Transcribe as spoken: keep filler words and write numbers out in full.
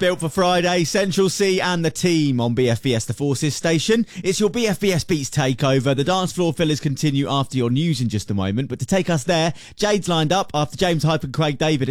built for Friday. Central C and the team on B F B S The Forces station. It's your B F B S Beats takeover. The dance floor fillers continue after your news in just a moment. But to take us there, Jade's lined up after James Hype and Craig David